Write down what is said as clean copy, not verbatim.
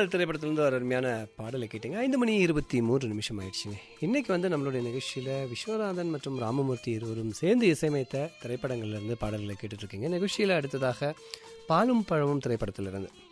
காதல் திரைப்படத்திலிருந்து ஒரு அருமையான பாடலை கேட்டீங்க. 5:23 ஆயிடுச்சுங்க. இன்னைக்கு நம்மளுடைய நிகழ்ச்சியில் விஸ்வநாதன் மற்றும் ராமமூர்த்தி இருவரும் சேர்ந்து இசையமைத்த திரைப்படங்கள்லேருந்து பாடல்களை கேட்டுட்ருக்கீங்க. நிகழ்ச்சியில் அடுத்ததாக பாலும் பழமும் திரைப்படத்திலிருந்து